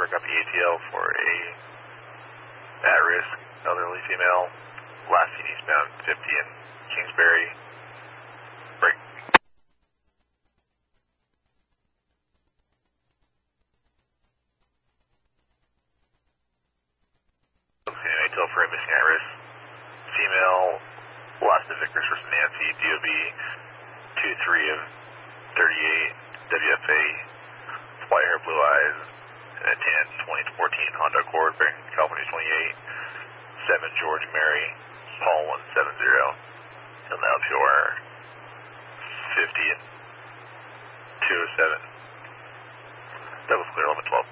for copy ATL for a at-risk elderly female, last seen eastbound 50 in Kingsbury. Break. ATL for a missing at-risk female, last of Vickers versus Nancy, DOB 23 of 38, WFA, white hair, blue eyes, and a tan 2014 Honda Accord, bearing California 28, 7 George Mary, Paul 170, and now pure 50 and 207. That was clear, 1112.